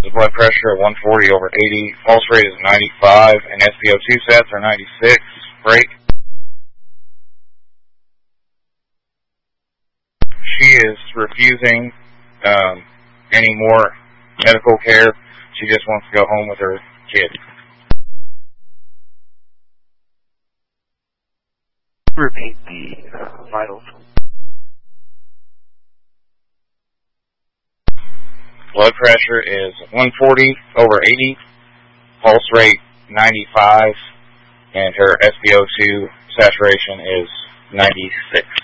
The blood pressure of 140 over 80. Pulse rate is 95, and SpO2 sats are 96. Break. She is refusing any more medical care. She just wants to go home with her kid. Repeat the vitals. Blood pressure is 140 over 80. Pulse rate 95, and her SpO2 saturation is 96.